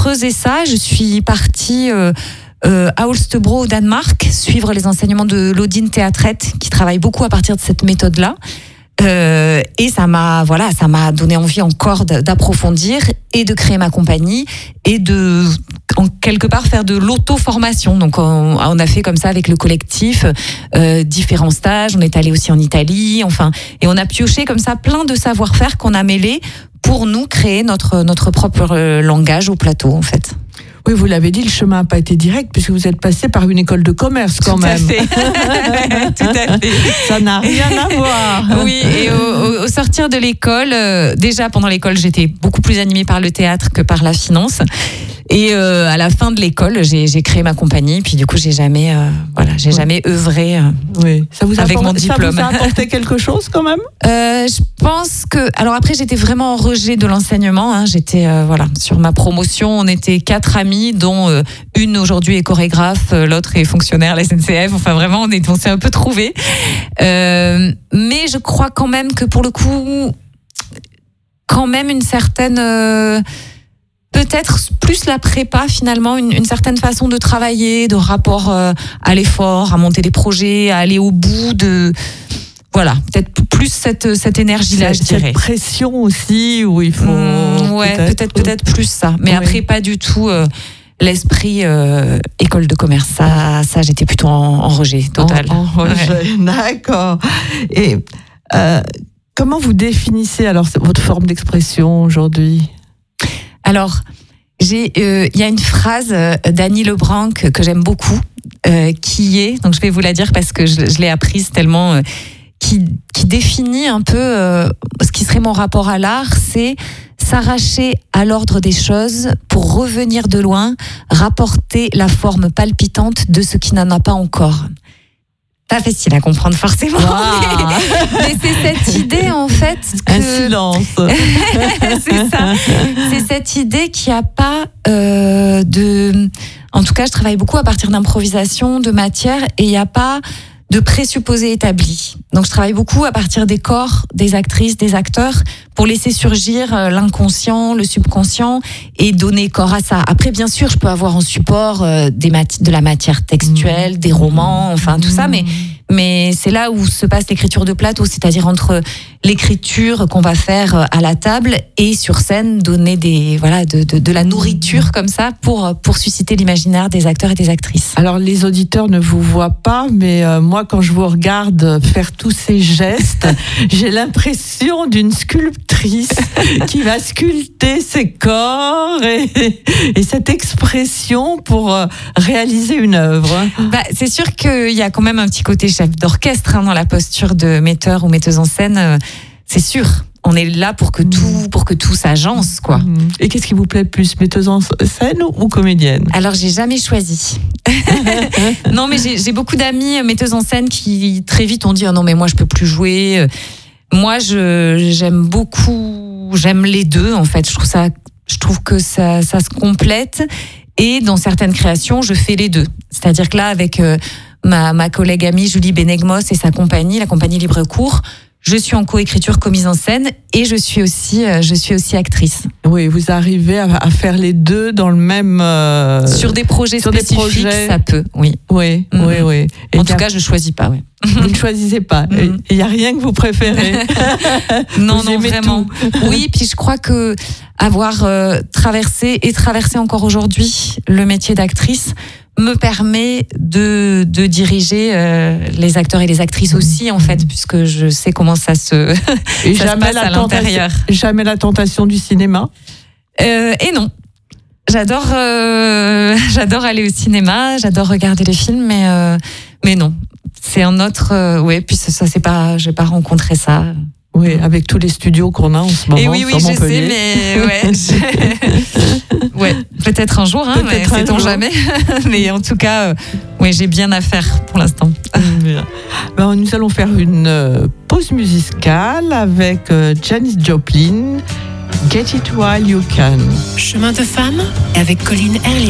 creusé ça. Je suis partie à Holstebro au Danemark suivre les enseignements de Laudine Théâtrette qui travaille beaucoup à partir de cette méthode-là. Et ça m'a donné envie encore d'approfondir et de créer ma compagnie et de en quelque part faire de l'auto-formation. Donc on a fait comme ça avec le collectif différents stages. On est allé aussi en Italie, et on a pioché comme ça plein de savoir-faire qu'on a mêlés pour nous créer notre propre langage au plateau en fait. Oui, vous l'avez dit, le chemin n'a pas été direct puisque vous êtes passé par une école de commerce quand même. Tout à fait. Ça n'a rien à voir. Oui, et au sortir de l'école, déjà pendant l'école, j'étais beaucoup plus animée par le théâtre que par la finance. Et à la fin de l'école, j'ai créé ma compagnie. Puis du coup, j'ai jamais œuvré avec mon diplôme. Ça vous a apporté quelque chose quand même ? Je pense que... Alors après, j'étais vraiment en rejet de l'enseignement. J'étais sur ma promotion, on était 4 amis, dont une aujourd'hui est chorégraphe, l'autre est fonctionnaire à la SNCF. Enfin vraiment, on s'est un peu trouvés. Mais je crois quand même que pour le coup, quand même une certaine... peut-être plus la prépa finalement, une certaine façon de travailler, de rapport à l'effort, à monter des projets, à aller au bout de... Voilà, peut-être plus cette énergie-là, je dirais. Cette pression aussi, où il faut... peut-être plus ça. Mais après, pas du tout l'esprit école de commerce. Ça j'étais plutôt en rejet total. En rejet, d'accord. Et comment vous définissez alors votre forme d'expression aujourd'hui ? Alors, il y a une phrase d'Annie Lebranc que j'aime beaucoup, qui est, donc je vais vous la dire parce que je l'ai apprise tellement, qui définit un peu ce qui serait mon rapport à l'art, c'est s'arracher à l'ordre des choses pour revenir de loin, rapporter la forme palpitante de ce qui n'en a pas encore. Pas facile à comprendre forcément, mais c'est cette idée en fait que... Un silence. C'est ça. C'est cette idée qu'il n'y a pas de... En tout cas, je travaille beaucoup à partir d'improvisation, de matière, et il n'y a pas de présupposés établis. Donc je travaille beaucoup à partir des corps, des actrices, des acteurs, pour laisser surgir l'inconscient, le subconscient, et donner corps à ça. Après, bien sûr, je peux avoir en support de la matière textuelle, des romans, tout ça, mais c'est là où se passe l'écriture de plateau, c'est-à-dire entre l'écriture qu'on va faire à la table et sur scène, donner de la nourriture comme ça pour susciter l'imaginaire des acteurs et des actrices. Alors les auditeurs ne vous voient pas, mais moi quand je vous regarde faire tous ces gestes, j'ai l'impression d'une sculptrice qui va sculpter ses corps et cette expression pour réaliser une œuvre. C'est sûr qu'il y a quand même un petit côté chef d'orchestre dans la posture de metteur ou metteuse en scène, c'est sûr. On est là pour que tout s'agence, quoi. Et qu'est-ce qui vous plaît plus, metteuse en scène ou comédienne ? Alors, j'ai jamais choisi. Non, mais j'ai beaucoup d'amis metteuses en scène qui très vite ont dit non, mais moi je peux plus jouer. Moi, j'aime les deux en fait. Je trouve que ça se complète. Et dans certaines créations, je fais les deux. C'est-à-dire que là, avec ma collègue amie Julie Benegmos et sa compagnie, la compagnie Libre Cours, je suis en coécriture commise en scène et je suis aussi actrice. Oui, vous arrivez à faire les deux dans le même... Sur des projets spécifiques, ça peut, oui. Oui. Et en tout cas, je ne choisis pas, oui. Vous ne choisissez pas. Il n'y a rien que vous préférez. Non, vraiment. Oui, puis je crois que avoir traversé encore aujourd'hui le métier d'actrice me permet de diriger les acteurs et les actrices aussi, en fait, puisque je sais comment ça se passe à l'intérieur. Jamais la tentation du cinéma ? Et non. J'adore aller au cinéma, j'adore regarder les films, mais non. C'est un autre... puis ça c'est pas... Je n'ai pas rencontré ça. Oui, avec tous les studios qu'on a en ce moment. Et oui, je sais, mais peut-être un jour, mais sait-on jamais. Mais en tout cas, j'ai bien à faire pour l'instant. Nous allons faire une pause musicale avec Janis Joplin, Get It While You Can. Chemin de femme avec Colline Erling.